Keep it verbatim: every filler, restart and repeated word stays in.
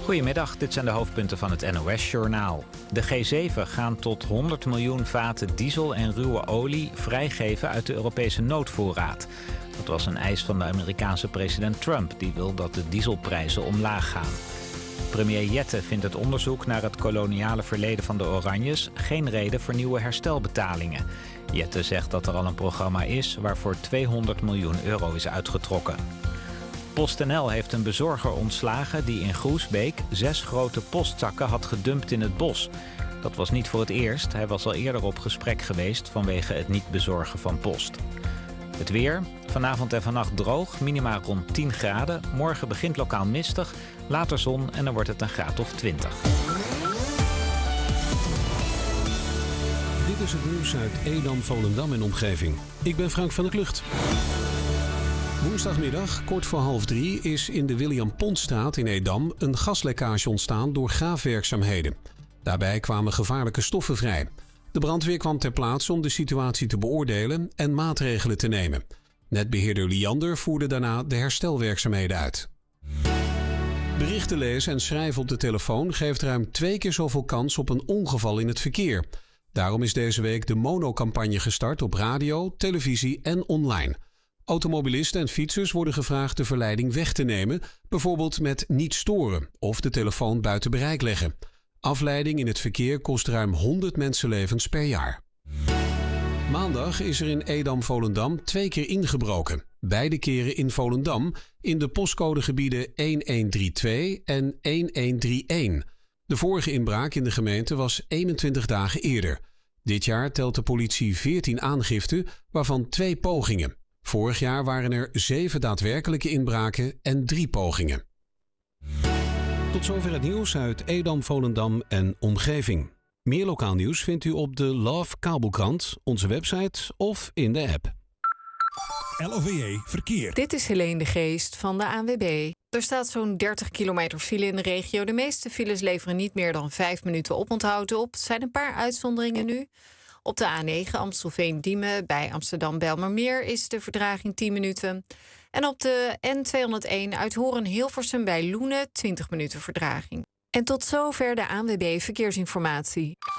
Goedemiddag, dit zijn de hoofdpunten van het N O S-journaal. De G zeven gaan tot honderd miljoen vaten diesel en ruwe olie vrijgeven uit de Europese noodvoorraad. Dat was een eis van de Amerikaanse president Trump, die wil dat de dieselprijzen omlaag gaan. Premier Jette vindt het onderzoek naar het koloniale verleden van de Oranjes geen reden voor nieuwe herstelbetalingen. Jette zegt dat er al een programma is waarvoor tweehonderd miljoen euro is uitgetrokken. PostNL heeft een bezorger ontslagen die in Groesbeek zes grote postzakken had gedumpt in het bos. Dat was niet voor het eerst. Hij was al eerder op gesprek geweest vanwege het niet bezorgen van post. Het weer. Vanavond en vannacht droog, minima rond tien graden. Morgen begint lokaal mistig, later zon en dan wordt het een graad of twintig. Dit is het nieuws uit Edam, Volendam en omgeving. Ik ben Frank van der Klucht. Woensdagmiddag, kort voor half drie, is in de William Pontstraat in Edam een gaslekkage ontstaan door graafwerkzaamheden. Daarbij kwamen gevaarlijke stoffen vrij. De brandweer kwam ter plaatse om de situatie te beoordelen en maatregelen te nemen. Netbeheerder Liander voerde daarna de herstelwerkzaamheden uit. Berichten lezen en schrijven op de telefoon geeft ruim twee keer zoveel kans op een ongeval in het verkeer. Daarom is deze week de Mono-campagne gestart op radio, televisie en online. Automobilisten en fietsers worden gevraagd de verleiding weg te nemen, bijvoorbeeld met niet storen of de telefoon buiten bereik leggen. Afleiding in het verkeer kost ruim honderd mensenlevens per jaar. Maandag is er in Edam-Volendam twee keer ingebroken. Beide keren in Volendam in de postcodegebieden een een drie twee en een een drie een. De vorige inbraak in de gemeente was eenentwintig dagen eerder. Dit jaar telt de politie veertien aangiften, waarvan twee pogingen. Vorig jaar waren er zeven daadwerkelijke inbraken en drie pogingen. Tot zover het nieuws uit Edam, Volendam en omgeving. Meer lokaal nieuws vindt u op de Love Kabelkrant, onze website of in de app. L O V E Verkeer. Dit is Helene de Geest van de A N W B. Er staat zo'n dertig kilometer file in de regio. De meeste files leveren niet meer dan vijf minuten oponthoud op. Het zijn een paar uitzonderingen nu. Op de A negen Amstelveen-Diemen bij Amsterdam-Bijlmermeer is de vertraging tien minuten. En op de N tweehonderdéén uit Horen-Hilversum bij Loenen twintig minuten vertraging. En tot zover de A N W B Verkeersinformatie.